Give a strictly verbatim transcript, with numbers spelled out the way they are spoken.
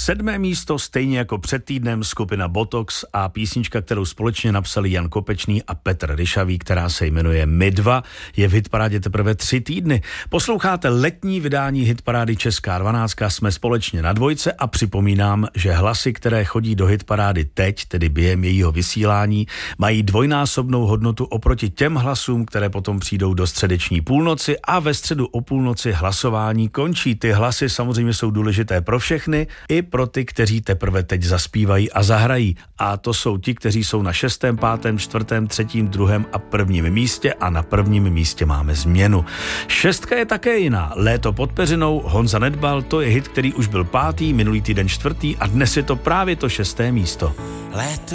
Sedmé místo, stejně jako před týdnem, skupina Botox a písnička, kterou společně napsali Jan Kopečný a Petr Ryšavý, která se jmenuje My dva, je v hitparádě teprve tři týdny. Posloucháte letní vydání hitparády Česká dvanáctka, jsme společně na dvojce a připomínám, že hlasy, které chodí do hitparády teď, tedy během jejího vysílání, mají dvojnásobnou hodnotu oproti těm hlasům, které potom přijdou do středeční půlnoci a ve středu o půlnoci hlasování končí. Ty hlasy samozřejmě jsou důležité pro všechny, i pro ty, kteří teprve teď zaspívají a zahrají. A to jsou ti, kteří jsou na šestém, pátém, čtvrtém, třetím, druhém a prvním místě a na prvním místě máme změnu. Šestka je také jiná. Léto pod peřinou, Honza Nedbal, to je hit, který už byl pátý, minulý týden čtvrtý a dnes je to právě to šesté místo. Léto